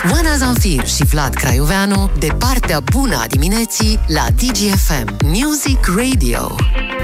Oana Zanfir și Vlad Craioveanu, de partea bună a dimineții la DGFM Music Radio.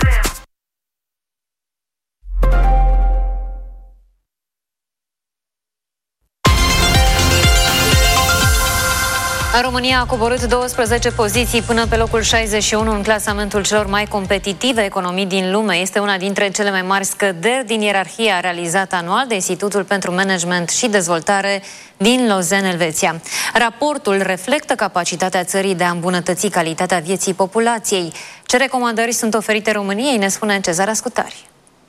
România a coborât 12 poziții până pe locul 61 în clasamentul celor mai competitive economii din lume. Este una dintre cele mai mari scăderi din ierarhia realizată anual de Institutul pentru Management și Dezvoltare din Lausanne, Elveția. Raportul reflectă capacitatea țării de a îmbunătăți calitatea vieții populației. Ce recomandări sunt oferite României, ne spune Cezar Ascutari.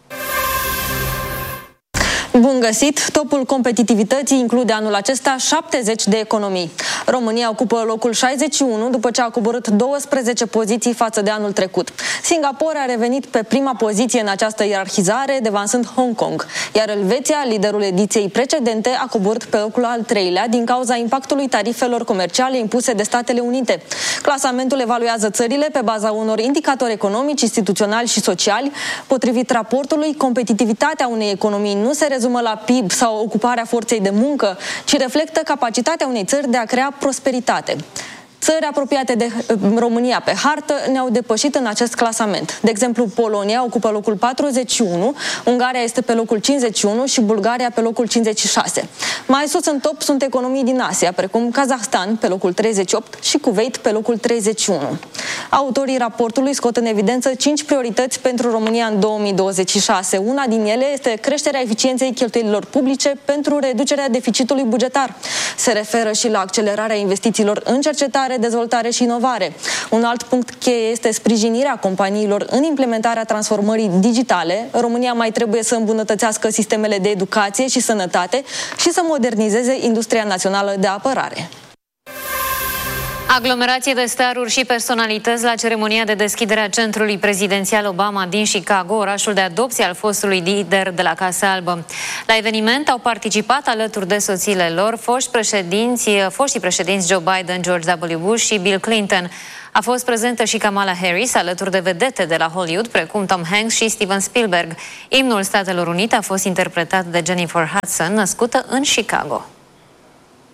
Bun găsit! Topul competitivității include anul acesta 70 de economii. România ocupă locul 61 după ce a coborât 12 poziții față de anul trecut. Singapore a revenit pe prima poziție în această ierarhizare, devansând Hong Kong. Iar Elveția, liderul ediției precedente, a coborât pe locul al treilea din cauza impactului tarifelor comerciale impuse de Statele Unite. Clasamentul evaluează țările pe baza unor indicatori economici, instituționali și sociali. Potrivit raportului, competitivitatea unei economii nu se rezumă la PIB sau ocuparea forței de muncă, ci reflectă capacitatea unei țări de a crea prosperitate. Țări apropiate de România pe hartă ne-au depășit în acest clasament. De exemplu, Polonia ocupă locul 41, Ungaria este pe locul 51 și Bulgaria pe locul 56. Mai sus în top sunt economii din Asia, precum Kazahstan pe locul 38 și Kuwait pe locul 31. Autorii raportului scot în evidență 5 priorități pentru România în 2026. Una din ele este creșterea eficienței cheltuielilor publice pentru reducerea deficitului bugetar. Se referă și la accelerarea investițiilor în cercetare, dezvoltare și inovare. Un alt punct cheie este sprijinirea companiilor în implementarea transformării digitale. România mai trebuie să îmbunătățească sistemele de educație și sănătate și să modernizeze industria națională de apărare. Aglomerație de staruri și personalități la ceremonia de deschidere a centrului prezidențial Obama din Chicago, orașul de adopție al fostului lider de la Casa Albă. La eveniment au participat alături de soțiile lor foștii președinți Joe Biden, George W. Bush și Bill Clinton. A fost prezentă și Kamala Harris alături de vedete de la Hollywood, precum Tom Hanks și Steven Spielberg. Imnul Statelor Unite a fost interpretat de Jennifer Hudson, născută în Chicago.